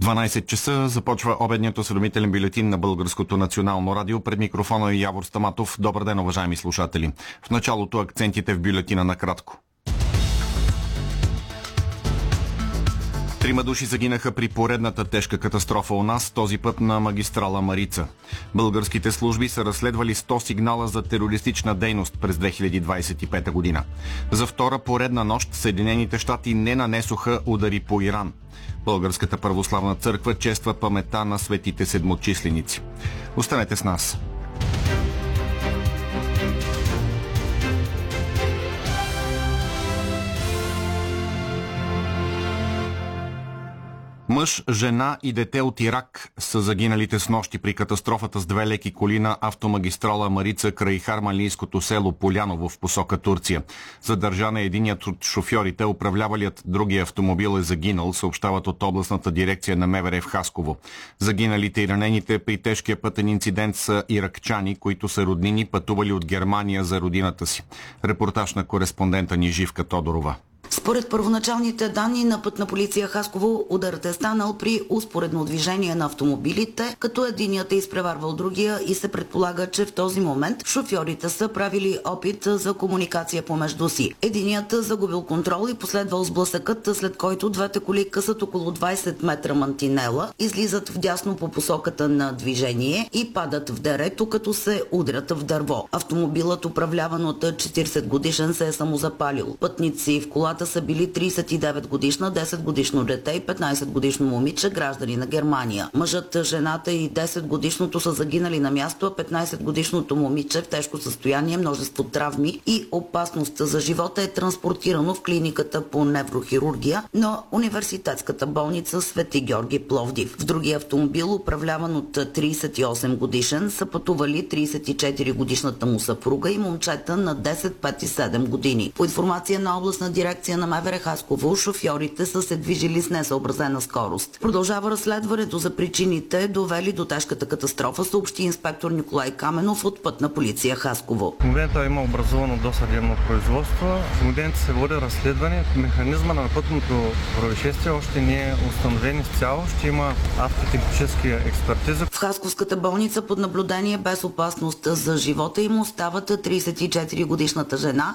12 часа започва обедният осведомителен бюлетин на Българското национално радио. Пред микрофона е Явор Стаматов. Добър ден, уважаеми слушатели. В началото акцентите в бюлетина накратко. 3 души загинаха при поредната тежка катастрофа у нас, този път на магистрала Марица. Българските служби са разследвали 100 сигнала за терористична дейност през 2025 година. За втора поредна нощ Съединените щати не нанесоха удари по Иран. Българската православна църква чества паметта на светите седмочисленици. Останете с нас. Мъж, жена и дете от Ирак са загиналите снощи при катастрофата с 2 леки коли на автомагистрала Марица край харманлийското село Поляново в посока Турция. Задържан е единият от шофьорите, управлявалият другия автомобил е загинал, съобщават от областната дирекция на МВР в Хасково. Загиналите и ранените при тежкия пътен инцидент са иракчани, които са роднини, пътували от Германия за родината си. Репортаж на кореспондента ни Живка Тодорова. Според първоначалните данни на Пътна полиция Хасково, ударът е станал при успоредно движение на автомобилите, като единият е изпреварвал другия и се предполага, че в този момент шофьорите са правили опит за комуникация помежду си. Единият загубил контрол и последвал сблъсъкът, след който двете коли късат около 20 метра мантинела, излизат вдясно по посоката на движение и падат в дерето, като се удрят в дърво. Автомобилът, управляван от 40 годишен, се е самозапалил. Пътници в колата са били 39 годишна, 10 годишно дете и 15 годишно момиче, граждани на Германия. Мъжът, жената и 10 годишното са загинали на място, а 15 годишното момиче в тежко състояние, множество травми и опасност за живота е транспортирано в клиниката по неврохирургия на университетската болница Свети Георги Пловдив. В другия автомобил, управляван от 38 годишен, са пътували 34 годишната му съпруга и момчета на 10, 5 и 7 години. По информация на областна дирекция на МВР Хасково, шофьорите са се движили с несъобразена скорост. Продължава разследването за причините, довели до тежката катастрофа, съобщи инспектор Николай Каменов от Пътна полиция Хасково. В момента има образувано досъдебно производство. В момента се води разследване. Механизма на пътното происшествие още не е установен изцяло. Ще има автотехнически експертиза. В Хасковската болница под наблюдение без опасност за живота им остават 34 годишната жена